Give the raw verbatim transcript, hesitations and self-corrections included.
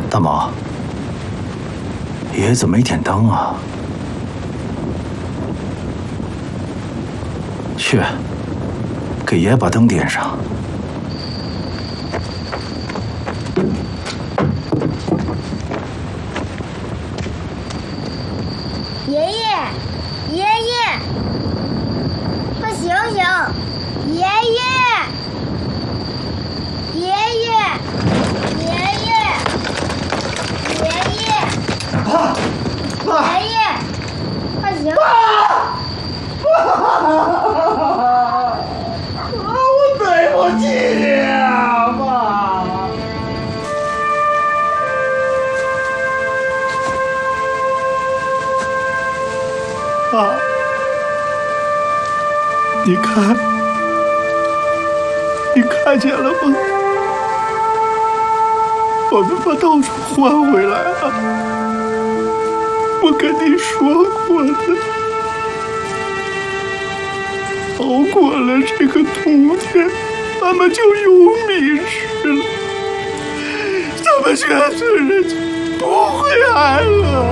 大毛，爷爷怎么没点灯啊？去，给爷爷把灯点上。 爷爷，爷爷，快醒醒！爷爷，爷爷，爷爷，爷爷， 爸，爸， 爷爷，快醒！ 爸，我对不起你啊，爸。 爸，你看，你看见了吗？我们把道术还回来了。我跟你说过的，熬过了这个冬天，咱们就有米吃了，咱们全村人就不会挨饿。